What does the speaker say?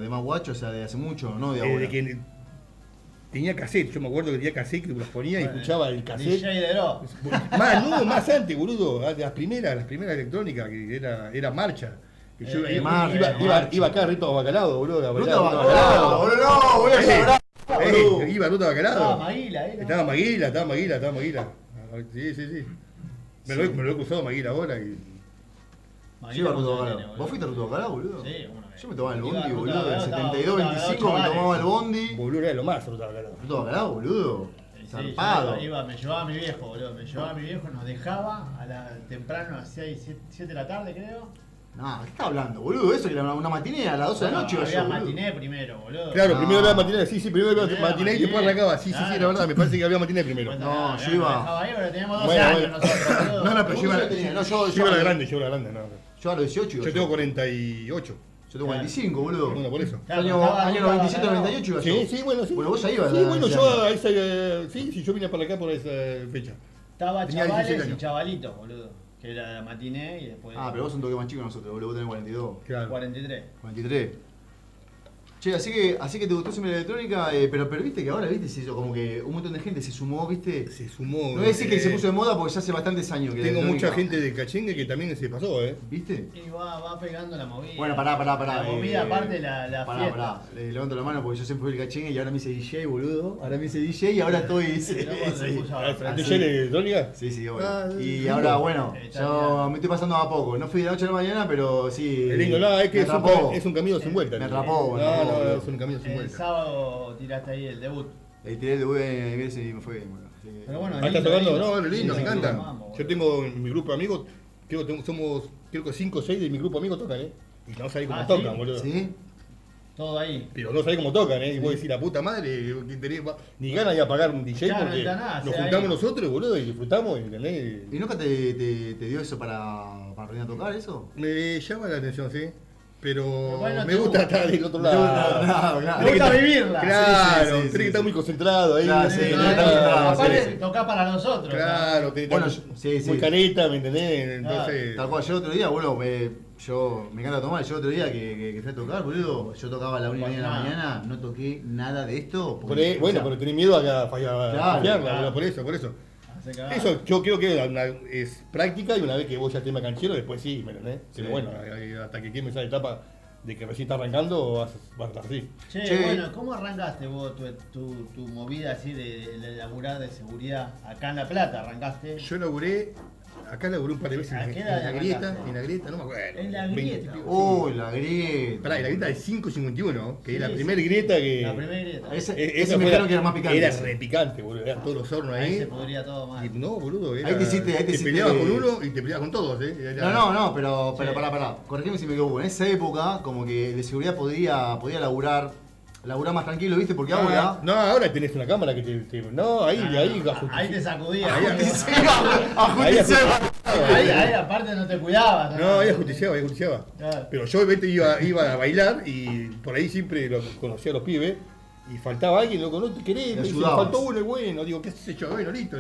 de más guacho, o sea, de hace mucho, no de ahora. De que tenía cassette, yo me acuerdo que tenía cassette que los ponía y escuchaba el cassette. DJ de Dro. Más antes, boludo, las primeras electrónicas, que era marcha. Que yo iba acá a Ruta Bacalao, boludo. Ruta Bacalao, boludo, no, voy a llorar. Iba a Ruta Bacalao. Estaba Maguila, Estaba Maguila. Sí. Me lo he cruzado Maguila ahora y... Yo iba a Ruta Bacalao. ¿Vos fuiste a Ruta Bacalao, boludo? Sí, una vez. Yo me tomaba el bondi, Iba a boludo. Ruta En Bacalao, 72-25 me tomaba el bondi. Boludo, era lo más Ruta Bacalao. Ruta Bacalao, boludo. Sí, Zarpado. me llevaba a mi viejo, boludo. Me llevaba a mi viejo, nos dejaba temprano a las 7 de la tarde, creo. No, ¿qué estás hablando, boludo? Eso que era una matiné a las 12 de la noche. Había boludo. matiné primero, boludo. Claro, No. primero había matiné, sí, primero había matiné y después arrancaba. Sí, Claro. la verdad, me parece que había matiné primero. No, yo iba- Nos dejaba ahí, pero teníamos 12 Bueno, años bueno. nosotros, boludo. No, pero yo iba, Yo era grande, no. Yo a los 18 iba. Yo tengo 48. Yo tengo 45, boludo. Bueno, por eso. Claro, Año estaba 97, Bacalao. 98 iba yo. Sí, bueno, sí. Bueno, vos ya ibas. Sí, a bueno, ese yo año. a esa. Sí, yo vine para acá por esa fecha. Estaba Tenía 16 chavales y años. chavalitos, boludo. Que era la matiné y después. Ah, pero vos sos un toque más chico que nosotros, boludo. Vos tenés 42. Claro. 43. 43. Che, así que te gustó siempre la electrónica, pero viste que ahora, viste, se hizo como que un montón de gente se sumó, viste. Se sumó. No voy a decir que se puso de moda porque ya hace bastantes años que la Tengo electrónica- mucha gente de Cachengue que también se pasó, ¿Viste? Y va pegando la movida. Bueno, pará. La movida aparte la Pará, fiesta. pará. Le levanto la mano porque yo siempre fui el cachengue y ahora me hice DJ, boludo. Ahora me hice DJ y ahora estoy. Sí, Pero vos le puso a- ¿Antes ya de electrónica? sí, bueno. Ah, Y lindo. ahora, bueno, Está yo bien. me estoy pasando a poco. No fui de la noche a la mañana, pero sí. Es lindo, no, es que me es atrapó. un camino sin vuelta. Me atrapó, No, boludo. es un camino sin El vuelta. sábado tiraste ahí el debut. Tiré el debut en Iglesias y me fue bien, boludo. Así que- Pero bueno, Ah, está lindo, tocando, lindo. no, es lindo, me Sí, encanta. vamos, Yo boludo. tengo en mi grupo de amigos, creo que 5 o 6 de mi grupo de amigos tocan, Y no sabés cómo Ah, tocan, ¿sí? boludo. ¿Sí? Todo ahí. Pero no sabés cómo tocan, Y vos decís, la puta madre, ni ganas de apagar un DJ Claro, porque no da nada, nos sea juntamos ahí. nosotros, boludo, y disfrutamos, ¿entendés? ¿Y nunca te dio eso para aprender a tocar eso? Me llama la atención, sí. Pero bueno, me te gusta gusta. estar del otro Me gusta, lado. claro. Me Tenés que gusta estar- vivirla. Claro, Sí, tenés que sí. estar muy concentrado ahí. Claro, sí, sí, no no, estar- no, Aparte, sí. tocar para nosotros. Claro, tenés que Bueno, estar sí. muy careta, ¿me entendés? Claro. Entonces, Tal cual, yo el otro día, boludo, yo me encanta tomar, yo el otro día que fui a tocar, boludo, yo tocaba a la 1:30 de la mañana, no toqué nada de esto. porque, bueno, o sea, pero tenés miedo a fallarla, claro. por eso. Hace cagar. Eso yo creo que es práctica y una vez que vos ya tema canchero, después sí, ¿me entendés? Sí. Pero bueno, hasta que queme esa etapa de que recién está arrancando, vas a estar así. Che, bueno, ¿cómo arrancaste vos tu movida así de laburar de seguridad acá en La Plata? ¿Arrancaste? Yo acá laburé un par de veces ¿A en qué edad la grieta, arrancaste? no me acuerdo. En la 20 y grieta. pico. Uy, la grieta. Pará, y la grieta de 551, que es la Sí, primera sí. grieta que. La primera grieta. Ese esa me fue dijeron que era más picante. Era ese. re picante, boludo. Eran todos los hornos Ahí ahí. se podría todo mal. Y no, boludo. Era, Ahí te hiciste- peleabas con uno y te peleabas con todos, No, pero Sí. pará. Corregime si me equivoco. En esa época, como que el de seguridad podía laburar más tranquilo, ¿viste? Porque ahora. No, ahora tenés una cámara que no, ahí Ahí te sacudía. Ahí Ajusticiaba. Ahí aparte no te cuidabas. No, ahí ajusticiaba. Claro. Pero yo de repente iba a bailar y por ahí siempre conocía a los pibes y faltaba alguien, loco, no te querés, Le me dice, ayudabas. faltó uno y bueno, digo, qué sé yo, bueno, listo.